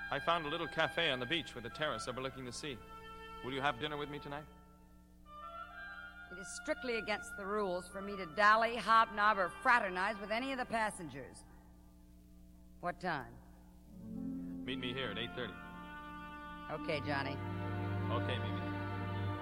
I found a little cafe on the beach with a terrace overlooking the sea. Will you have dinner with me tonight? It is strictly against the rules for me to dally, hobnob, or fraternize with any of the passengers. What time? Meet me here at 8:30. Okay, Johnny. Okay, Mimi.